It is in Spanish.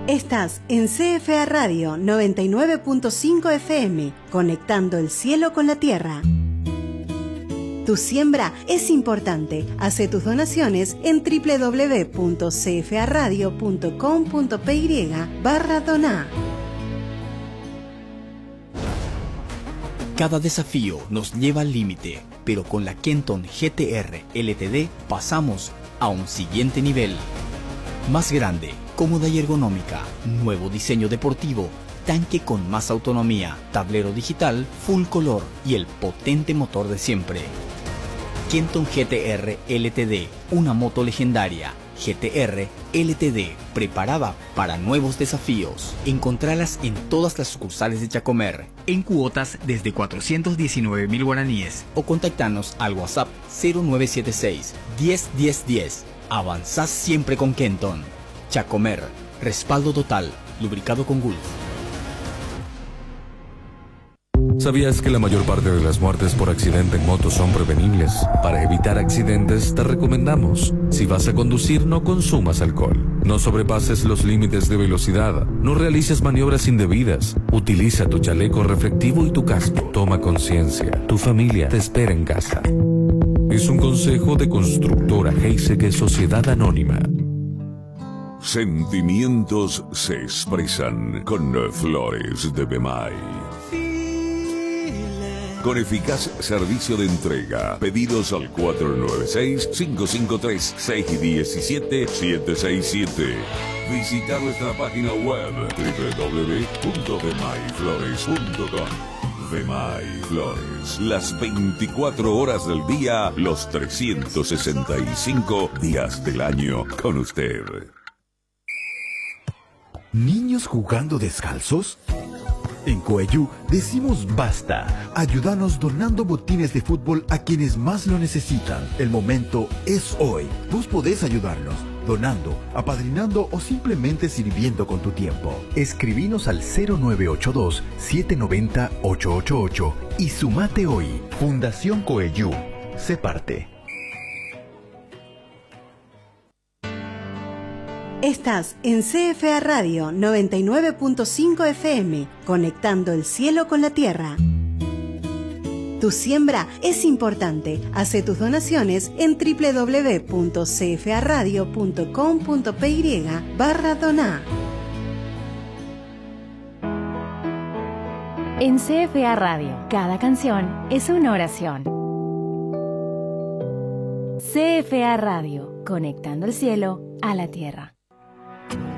Estás en CFA Radio 99.5 FM, conectando el cielo con la tierra. Tu siembra es importante. Hace tus donaciones en www.cfaradio.com.py/donar. Cada desafío nos lleva al límite, pero con la Kenton GTR LTD pasamos a un siguiente nivel. Más grande, cómoda y ergonómica, nuevo diseño deportivo, tanque con más autonomía, tablero digital, full color y el potente motor de siempre. Kenton GTR LTD, una moto legendaria. GTR LTD, preparada para nuevos desafíos. Encontralas en todas las sucursales de Chacomer, en cuotas desde 419.000 guaraníes, o contactanos al WhatsApp 0976 10 10 10. Avanzás siempre con Kenton. Chacomer, respaldo total, lubricado con Gulf. ¿Sabías que la mayor parte de las muertes por accidente en moto son prevenibles? Para evitar accidentes te recomendamos: si vas a conducir, no consumas alcohol, no sobrepases los límites de velocidad, no realices maniobras indebidas, utiliza tu chaleco reflectivo y tu casco. Toma conciencia, tu familia te espera en casa. Es un consejo de Constructora Heiseke Sociedad Anónima. Sentimientos se expresan con Flores de Bemay. Con eficaz servicio de entrega. Pedidos al 496-553-617-767. Visita nuestra página web www.bemayflores.com. Bemay Flores. Las 24 horas del día, los 365 días del año con usted. ¿Niños jugando descalzos? En Coeyú decimos basta. Ayúdanos donando botines de fútbol a quienes más lo necesitan. El momento es hoy. Vos podés ayudarnos donando, apadrinando o simplemente sirviendo con tu tiempo. Escribinos al 0982-790-888 y sumate hoy. Fundación Coeyú. Sé parte. Estás en CFA Radio 99.5 FM, conectando el cielo con la tierra. Tu siembra es importante. Hace tus donaciones en www.cfaradio.com.py/donar. En CFA Radio, cada canción es una oración. CFA Radio, conectando el cielo a la tierra.